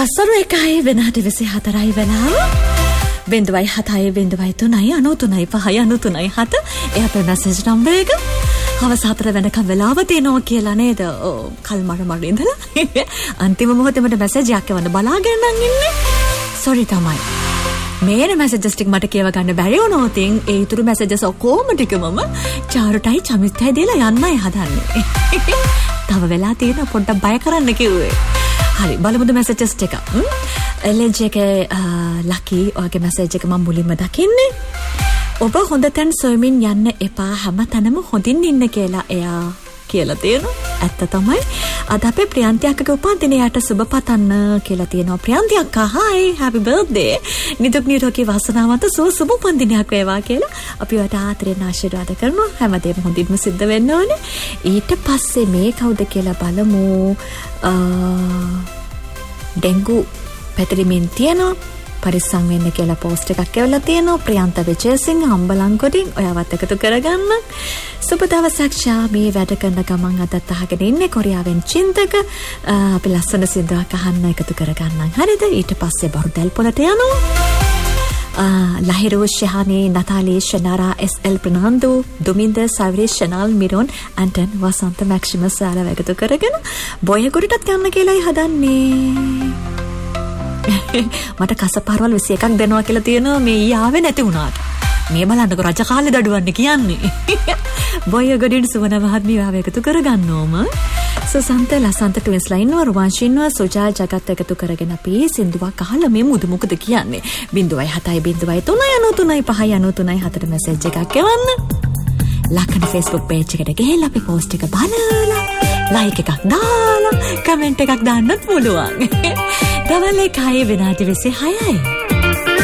පස්සරු 1යි වෙනාට 24යි වෙලාව 0.7.3.93.5.93.7 ඒ අපේ message number එක. හවස 4 වෙනකම් වෙලාව තියෙනවා කියලා නේද? කල්මර මර ඉඳලා අන්තිම මොහොතේ මට මැසේජ් එකක් එවන්න බලාගෙන නම් ඉන්නේ. සෝරි තමයි. මේන මැසේජස් ටික මට කියව ගන්න බැරි වුණොත් ඒ ඊතුරු මැසේජස් ඔක්කොම ටිකමම චාරුටයි චමිත්තයි දීලා යන්නයි හදන්නේ. තව වෙලා තියෙන පොඩ්ඩක් බය කරන්න කිව්වේ. හරි බලමුද මැසේජස් ටික. එල්එල්ජී එකේ ලකි ඔයගේ මැසේජ් එක මම මුලින්ම දකින්නේ. ඔබ හොඳ තැන් සොයමින් යන්න එපා හැමතැනම හොඳින් ඉන්න කියලා එයා කියලා තියෙනවා. ඇත්ත තමයි. අද අපේ ප්‍රියන්ති අක්කගේ උපන්දිනයට සුබ පතන්න කියලා තියෙනවා. ප්‍රියන්ති අක්කා hi happy birthday. නිදුක් නිරෝගී වාසනාවන්ත සුබ උපන්දිනයක් වේවා කියලා අපි ඔයාට ආදරෙන් ආශිර්වාද කරනවා. හැමදේම හොඳින්ම සිද්ධ වෙන්න ඕනේ. ඊට පස්සේ මේ කවුද කියලා බලමු. ඩෙන්ගු පැතිරීමෙන් තියෙනවා. පරිස්සම් වෙන්න කියලා පෝස්ට් එකක් එවලා තියෙනවා. ප්‍රියන්ත විජේසිංහ අම්බලන්කොඩින් ඔයාවත් එකතු කරගන්න. සුබ දවසක් ශාමී වැඩ කරන ගමන් අදත් අහගෙන ඉන්නේ කොරියාවෙන් චින්තක. අපි ලස්සන සින්දුවක් අහන්න එකතු කරගන්නම්. හරිද? ඊට පස්සේ බොරුදැල් පොලට යනවා. ලහිරු ශහානි නතාලී ශනාරා එස්.එල්. ප්‍රනාන්දු දුමින්ද සවිරි ශනාල් මිරොන් ඇන්ටන් වසන්ත මැක්සිමස් ආලා එකතු කරගෙන බොයගොඩටත් යන්න කියලායි හදන්නේ. මට කසපාරවල් 21ක් දෙනවා කියලා තියෙනවා මේ ඊයාවේ නැති වුණාට. මේ බලන්නකො රජ කාලේ දඩුවන්නේ කියන්නේ. බොයගොඩින් සුවන මහත්මිය ආව එකතු කරගන්න ඕම. සසන්ත ලසන්ත ට්වින්ස් ලයින්ව රුවන්ෂින්ව සුජා ජගත් එකතු කරගෙන අපි සින්දුවක් අහලා මේ මුදු මොකද කියන්නේ 0.7.3.93.5.93.4 මැසේජ් එකක් එවන්න. ලක්කන Facebook page එකට ගිහලා අපි post එක බලලා like එකක් දාලා comment එකක් දාන්නත් පුළුවන්. දවල් 1 වෙනාට 26යි.